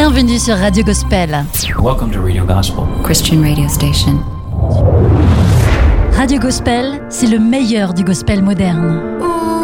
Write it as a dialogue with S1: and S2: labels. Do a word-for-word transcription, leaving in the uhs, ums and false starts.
S1: Bienvenue sur Radio Gospel.
S2: Welcome to Radio Gospel,
S3: Christian radio station.
S1: Radio Gospel, c'est le meilleur du gospel moderne.
S3: Ooh.